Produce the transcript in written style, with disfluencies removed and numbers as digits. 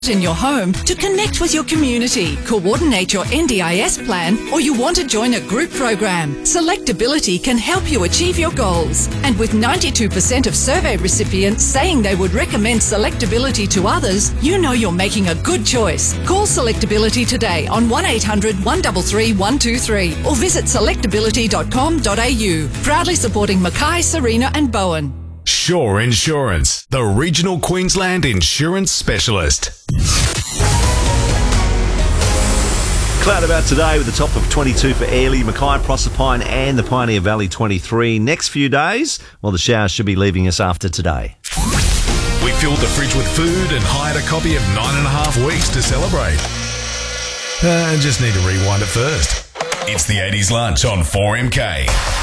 in your home to connect with your community, coordinate your NDIS plan, or you want to join a group program. Selectability can help you achieve your goals. And with 92% of survey recipients saying they would recommend Selectability to others, you know you're making a good choice. Call Selectability today on 1800 133 123 or visit selectability.com.au. Proudly supporting Mackay, Serena and Bowen. Shore Insurance, the regional Queensland insurance specialist. Cloud about today with the top of 22 for Airlie, Mackay, Proserpine and the Pioneer Valley 23. Next few days, well, the showers should be leaving us after today. We filled the fridge with food and hired a copy of 9.5 Weeks to celebrate. Just need to rewind it first. It's the 80s lunch on 4MK.